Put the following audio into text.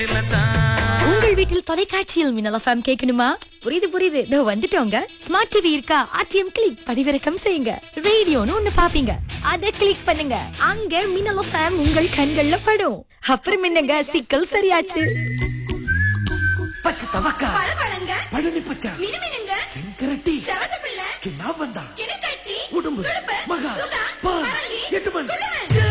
உங்கள் வீட்டில் தொலைக்காட்சியில் மின்னல் எஃப்எம் கேட்கணுமா? புரியுது புரியுது, இதோ வந்துட்டோங்க. ஸ்மார்ட் டிவி இருக்கா? ஆர்டிஎம் கிளிக் பதிவிறக்கம் செய்யுங்க. ரேடியோன்னு ஒண்ணு பாப்பீங்க, அத கிளிக் பண்ணுங்க. அங்க மின்னல் எஃப்எம் உங்கள் கண்கள்ல படும். அப்புறம் என்னங்க, சிக்கல் சரியாச்சு. பச்சை தவக்கா பழங்க பழனி பச்சை மினுமினுங்க செங்கரட்டி செவத்த பிள்ளை கிண்ணாம்பந்தா கிணக்கட்டி உடும்பு துடுப்பு மகா சுதா பா பரங்கி எட்டுமன் குடுமன்